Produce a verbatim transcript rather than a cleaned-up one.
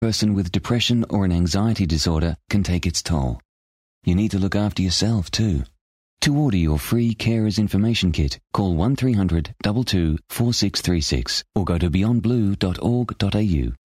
A person with depression or an anxiety disorder can take its toll. You need to look after yourself too. To order your free Carers Information Kit, call one three hundred, two two, four six three six or go to beyond blue dot org dot a u.